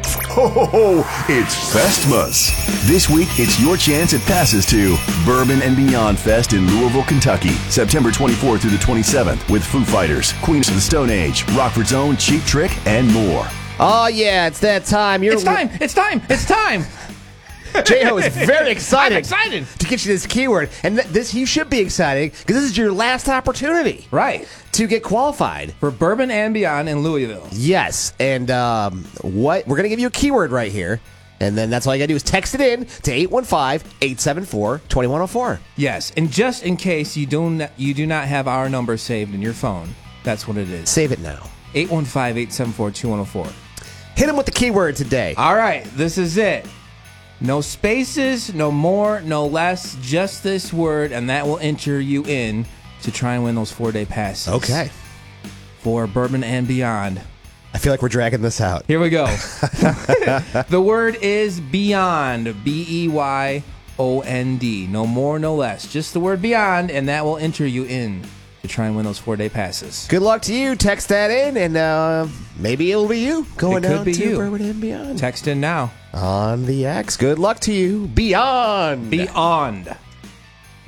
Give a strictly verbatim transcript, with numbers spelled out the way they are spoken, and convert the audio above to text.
Ho, ho, ho, it's Festmas. This week, it's your chance at passes to Bourbon and Beyond Fest in Louisville, Kentucky, September twenty-fourth through the twenty-seventh, with Foo Fighters, Queens of the Stone Age, Rockford's Own, Cheap Trick, and more. Oh, yeah, it's that time. You're It's time. It's time. It's time. J-Ho is very excited. I'm excited. To get you this keyword. And th- this, you should be excited because this is your last opportunity. Right. To get qualified. For Bourbon and Beyond in Louisville. Yes. And um, what we're going to give you a keyword right here. And then that's all you got to do is text it in to eight one five, eight seven four, two one zero four. Yes. And just in case you do not, you do not have our number saved in your phone, that's what it is. Save it now. eight one five, eight seven four, two one zero four. Hit him with the keyword today. All right. This is it. No spaces, no more, no less, just this word, and that will enter you in to try and win those four-day passes. Okay. For Bourbon and Beyond. I feel like we're dragging this out. Here we go. The word is beyond, B E Y O N D. No more, no less. Just the word beyond, and that will enter you in to try and win those four-day passes. Good luck to you. Text that in, and uh, maybe it'll be you going It could down be to you. Bourbon and Beyond. Text in now. On the X. Good luck to you. Beyond. Beyond.